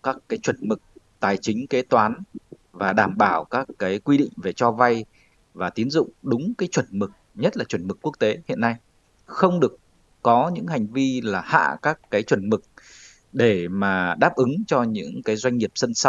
các cái chuẩn mực tài chính kế toán và đảm bảo các cái quy định về cho vay và tín dụng đúng cái chuẩn mực, nhất là chuẩn mực quốc tế hiện nay. Không được có những hành vi là hạ các cái chuẩn mực để mà đáp ứng cho những cái doanh nghiệp sân sau